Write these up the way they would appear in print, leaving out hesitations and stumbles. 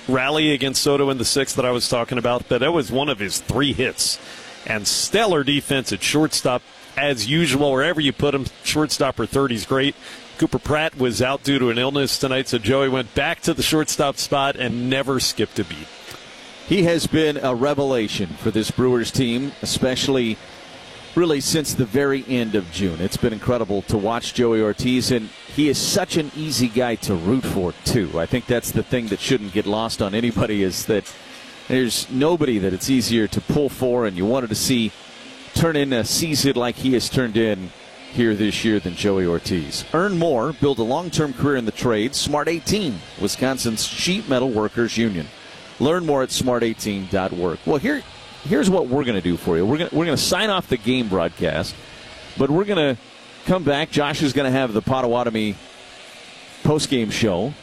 rally against Soto in the sixth that I was talking about, but that was one of his 3 hits. And stellar defense at shortstop, as usual, wherever you put him, shortstop or third, he's great. Cooper Pratt was out due to an illness tonight, so Joey went back to the shortstop spot and never skipped a beat. He has been a revelation for this Brewers team, especially really since the very end of June. It's been incredible to watch Joey Ortiz, and he is such an easy guy to root for, too. I think that's the thing that shouldn't get lost on anybody, is that there's nobody that it's easier to pull for and you wanted to see turn in a season like he has turned in here this year than Joey Ortiz. Earn more, build a long-term career in the trade. Smart 18, Wisconsin's sheet metal workers union. Learn more at smart18.work. Well, here's what we're going to do for you. We're going to sign off the game broadcast, but we're going to come back. Josh is going to have the Potawatomi post-game show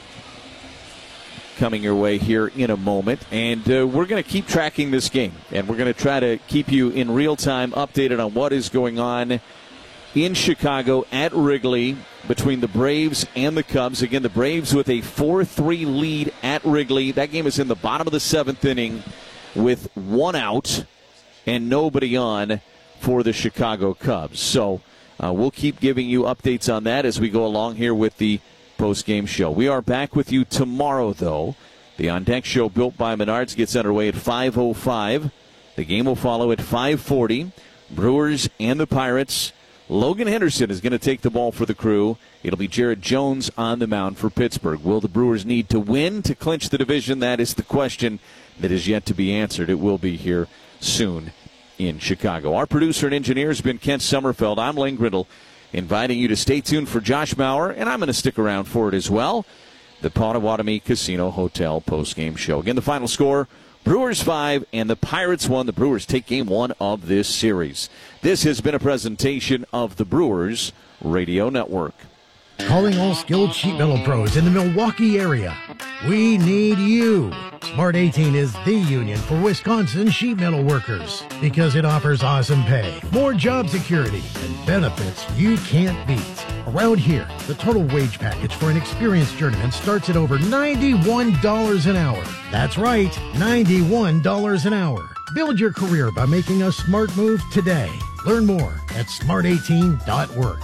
coming your way here in a moment, and we're going to keep tracking this game, and we're going to try to keep you in real time updated on what is going on in Chicago at Wrigley between the Braves and the Cubs. Again, the Braves with a 4-3 lead at Wrigley. That game is in the bottom of the 7th inning with 1 out and nobody on for the Chicago Cubs. So we'll keep giving you updates on that as we go along here with the post-game show. We are back with you tomorrow, though. The On Deck Show, built by Menards, gets underway at 5:05. The game will follow at 5:40. Brewers and the Pirates. Logan Henderson is going to take the ball for the Crew. It'll be Jared Jones on the mound for Pittsburgh. Will the Brewers need to win to clinch the division? That is the question that is yet to be answered. It will be here soon in Chicago. Our producer and engineer has been Kent Sommerfeld. I'm Lane Grindle, inviting you to stay tuned for Josh Maurer, and I'm going to stick around for it as well. The Potawatomi Casino Hotel postgame show. Again, the final score, Brewers 5 and the Pirates 1. The Brewers take game 1 of this series. This has been a presentation of the Brewers Radio Network. Calling all skilled sheet metal pros in the Milwaukee area. We need you. Smart 18 is the union for Wisconsin sheet metal workers because it offers awesome pay, more job security, and benefits you can't beat. Around here, the total wage package for an experienced journeyman starts at over $91 an hour. That's right, $91 an hour. Build your career by making a smart move today. Learn more at smart18.work.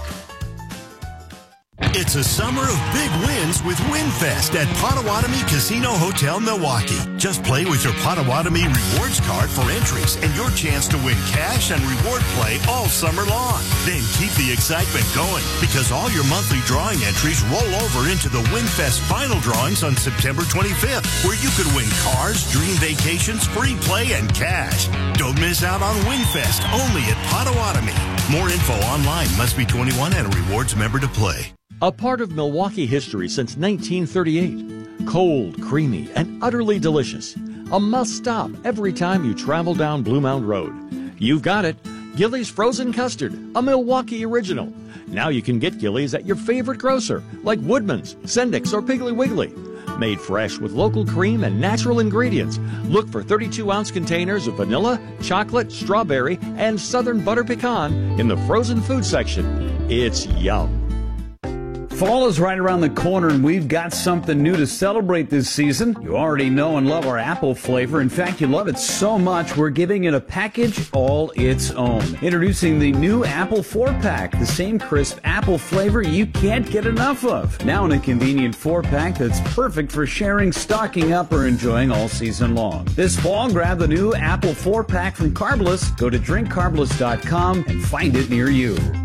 It's a summer of big wins with WinFest at Potawatomi Casino Hotel, Milwaukee. Just play with your Potawatomi rewards card for entries and your chance to win cash and reward play all summer long. Then keep the excitement going because all your monthly drawing entries roll over into the WinFest final drawings on September 25th, where you could win cars, dream vacations, free play, and cash. Don't miss out on WinFest, only at Potawatomi. More info online. Must be 21 and a rewards member to play. A part of Milwaukee history since 1938. Cold, creamy, and utterly delicious. A must-stop every time you travel down Blue Mound Road. You've got it. Gillies Frozen Custard, a Milwaukee original. Now you can get Gillies at your favorite grocer, like Woodman's, Sendik's, or Piggly Wiggly. Made fresh with local cream and natural ingredients. Look for 32-ounce containers of vanilla, chocolate, strawberry, and southern butter pecan in the frozen food section. It's yum. Fall is right around the corner, and we've got something new to celebrate this season. You already know and love our apple flavor. In fact, you love it so much, we're giving it a package all its own. Introducing the new Apple 4-Pack, the same crisp apple flavor you can't get enough of. Now in a convenient 4-pack that's perfect for sharing, stocking up, or enjoying all season long. This fall, grab the new Apple 4-Pack from Carbless. Go to drinkcarbless.com and find it near you.